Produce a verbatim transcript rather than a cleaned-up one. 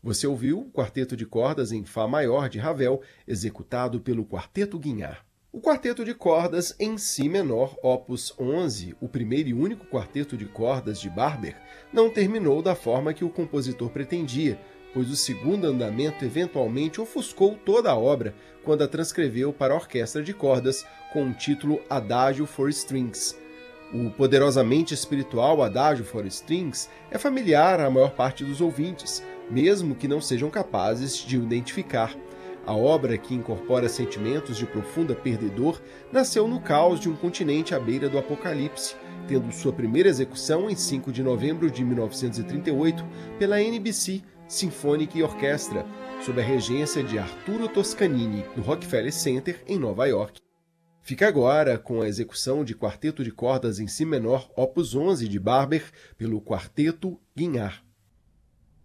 Você ouviu o Quarteto de Cordas em Fá maior de Ravel, executado pelo Quarteto Guignard. O Quarteto de Cordas em Si menor, opus onze, o primeiro e único quarteto de cordas de Barber, não terminou da forma que o compositor pretendia, pois o segundo andamento eventualmente ofuscou toda a obra quando a transcreveu para a orquestra de cordas com o título Adagio for Strings. O poderosamente espiritual Adagio for Strings é familiar à maior parte dos ouvintes, mesmo que não sejam capazes de o identificar. A obra, que incorpora sentimentos de profunda perdedor, nasceu no caos de um continente à beira do apocalipse, tendo sua primeira execução em cinco de novembro de mil novecentos e trinta e oito pela N B C Symphonic Orchestra, sob a regência de Arturo Toscanini, no Rockefeller Center, em Nova York. Fica agora com a execução de Quarteto de Cordas em Si menor, opus onze de Barber, pelo Quarteto Guignard.